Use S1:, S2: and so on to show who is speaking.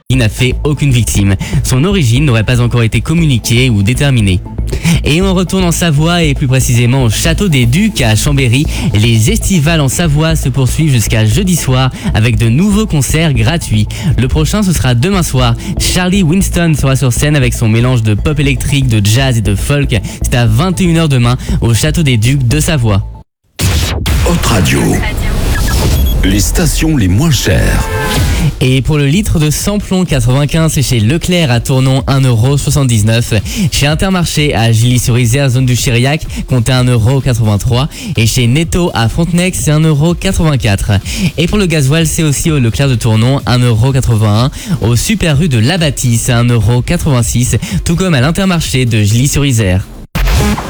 S1: n'a fait aucune victime. Son origine n'aurait pas encore été communiquée ou déterminée. Et on retourne en Savoie et plus précisément au Château des Ducs à Chambéry. Les estivales en Savoie se poursuivent jusqu'à jeudi soir avec de nouveaux concerts gratuits. Le prochain, ce sera demain soir. Charlie Winston sera sur scène avec son mélange de pop électrique, de jazz et de folk. C'est à 21h demain au Château des Ducs de Savoie.
S2: Hot Radio. Les stations les moins chères.
S1: Et pour le litre de samplon 95, c'est chez Leclerc à Tournon 1,79€. Chez Intermarché à Gilly-sur-Isère, zone du Chiriac, comptez 1,83€. Et chez Netto à Frontenac, c'est 1,84€. Et pour le gasoil, c'est aussi au Leclerc de Tournon 1,81€. Au Super Rue de la Bâtisse, 1,86€. Tout comme à l'Intermarché de Gilly-sur-Isère.